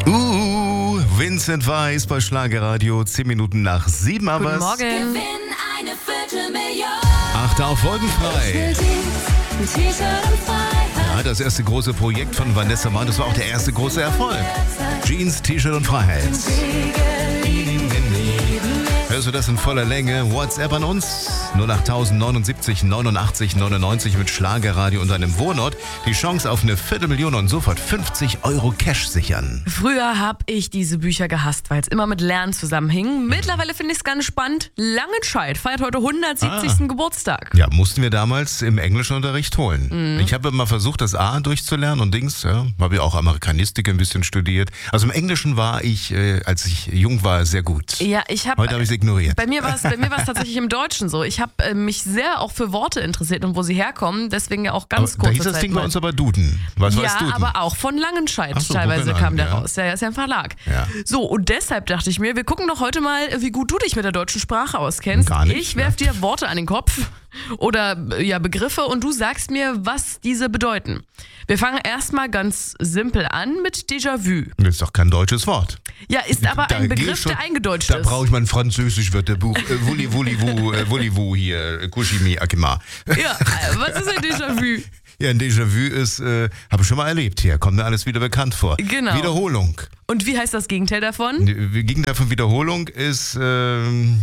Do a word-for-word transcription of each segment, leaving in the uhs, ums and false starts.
Uh, Vincent Weiss bei Schlagerradio, zehn Minuten nach sieben, aber Guten Morgen. Gewinn eine Viertelmillion. Achte auf Folgenfrei. Ein T-Shirt und Freiheit. Ja, das erste große Projekt von Vanessa Mann, das war auch der erste große Erfolg. Jeans, T-Shirt und Freiheit. Hörst du das in voller Länge? WhatsApp an uns. null acht neunundsiebzig neunundachtzig neunundneunzig mit Schlagerradio und einem Wohnort. Die Chance auf eine Viertelmillion und sofort fünfzig Euro Cash sichern. Früher habe ich diese Bücher gehasst, weil es immer mit Lernen zusammenhing. Mittlerweile finde ich es ganz spannend. Langenscheid feiert heute hundertsiebzigsten Ah. Geburtstag. Ja, mussten wir damals im Englischunterricht holen. Mhm. Ich habe mal versucht, das A durchzulernen und Dings, ja, habe ja auch Amerikanistik ein bisschen studiert. Also im Englischen war ich, äh, als ich jung war, sehr gut. Ja, ich habe. Heute habe ich es ignoriert. Bei mir war es bei mir war es tatsächlich im Deutschen so. Ich habe äh, mich sehr auch für Worte interessiert und wo sie herkommen. Deswegen ja auch ganz Aber da kurze hieß das Zeit Ding bei mal. uns aber Duden. Was Ja, weißt Duden? aber auch von Langenscheid Ach so, teilweise guck kam an, der ja. raus. Ja, ist ja ein Verlag. Ja. So, und deshalb dachte ich mir, wir gucken doch heute mal, wie gut du dich mit der deutschen Sprache auskennst. Gar nicht, ich werf dir Worte an den Kopf oder ja, Begriffe und du sagst mir, was diese bedeuten. Wir fangen erstmal ganz simpel an mit Déjà-vu. Das ist doch kein deutsches Wort. Ja, ist aber Da ein geh Begriff, schon- der eingedeutscht Da ist. brauche ich mal ein Französisch-Wörterbuch. Äh, Wulli, Wulli, Wu, äh, Wulli, Wu hier, äh, Kushimi, Akima. Ja, äh, was ist ein Déjà-vu? Ja, ein Déjà-vu ist, äh, habe ich schon mal erlebt hier. Kommt mir alles wieder bekannt vor. Genau. Wiederholung. Und wie heißt das Gegenteil davon? Die Gegenteil von Wiederholung ist, ähm,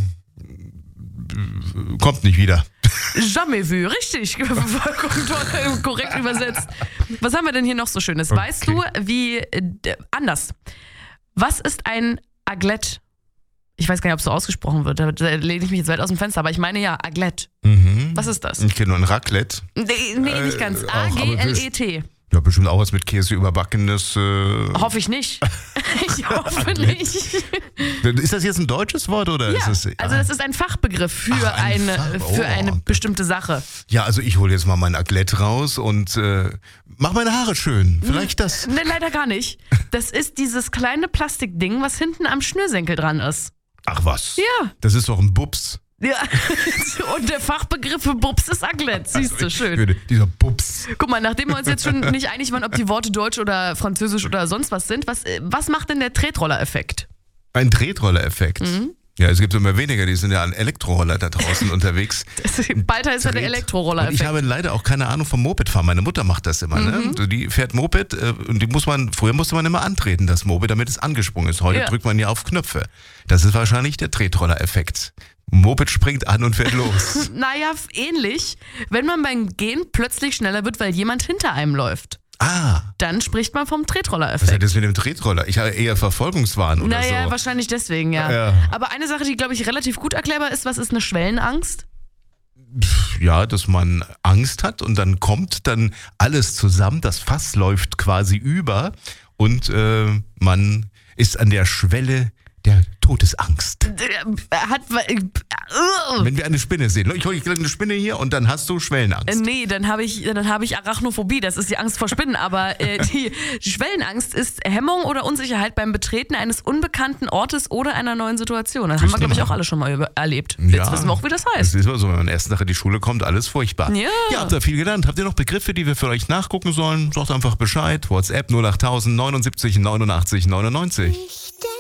kommt nicht wieder. Jamais vu, richtig. Vollkommen korrekt übersetzt. Was haben wir denn hier noch so Schönes? Weißt du, wie, äh, anders. Was ist ein Aglet? Ich weiß gar nicht, ob es so ausgesprochen wird. Da lehne ich mich jetzt weit aus dem Fenster, aber ich meine ja, Aglet. Mhm. Was ist das? Ich kenne nur ein Raclette. Nee, nee nicht ganz. Äh, auch, A aber G L E T. Ja, bestimmt auch was mit Käse überbackenes. Äh, Hoffe ich nicht. Ich hoffe nicht. Ist das jetzt ein deutsches Wort oder Ja, ist das? also das ist ein Fachbegriff für, Ach, ein eine, Fach- für oh. eine bestimmte Sache. Ja, also ich hole jetzt mal mein Aglet raus und äh, mach meine Haare schön. Vielleicht das. Ne, leider gar nicht. Das ist dieses kleine Plastikding, was hinten am Schnürsenkel dran ist. Ach was. Ja. Das ist doch ein Bubs. Ja, und der Fachbegriff für Bubs ist Aglet. Siehst du, schön. Würde- Dieser Bubs. Guck mal, nachdem wir uns jetzt schon nicht einig waren, ob die Worte Deutsch oder Französisch oder sonst was sind, was, was macht denn der Tretroller-Effekt? Ein Tretroller-Effekt. Mhm. Ja, es gibt immer weniger, die sind ja an Elektroroller da draußen unterwegs. Das, bald heißt ja der Tret- Und ich Elektroroller-Effekt. habe leider auch keine Ahnung vom Mopedfahren. Meine Mutter macht das immer. Mhm. Ne? Die fährt Moped äh, und die muss man, früher musste man immer antreten, das Moped, damit es angesprungen ist. Heute Ja. drückt man ja auf Knöpfe. Das ist wahrscheinlich der Tretroller-Effekt. Moped springt an und fährt los. Naja, ähnlich, wenn man beim Gehen plötzlich schneller wird, weil jemand hinter einem läuft. Ah, Dann spricht man vom was hat Tretroller-Effekt. das mit dem Tretroller? Ich habe eher Verfolgungswahn oder Naja, so. wahrscheinlich deswegen, ja. Ja. Aber eine Sache, die, glaube ich, relativ gut erklärbar ist, was ist eine Schwellenangst? Ja, dass man Angst hat und dann kommt dann alles zusammen, das Fass läuft quasi über und äh, man ist an der Schwelle der Todesangst. Er hat. Uh. Wenn wir eine Spinne sehen, ich hole eine Spinne hier und dann hast du Schwellenangst. Nee, dann habe ich, dann habe ich Arachnophobie, das ist die Angst vor Spinnen, aber äh, die, die Schwellenangst ist Hemmung oder Unsicherheit beim Betreten eines unbekannten Ortes oder einer neuen Situation. Das haben wir, glaube ich, auch alle schon mal über, erlebt. Jetzt wissen wir auch, wie das Das heißt. ist immer so, wenn man erst nach in die Schule kommt, alles furchtbar. Ja. Ihr habt da viel gelernt. Habt ihr noch Begriffe, die wir für euch nachgucken sollen? Sagt einfach Bescheid. WhatsApp null acht neunundsiebzig neunundachtzig neunundneunzig. Ich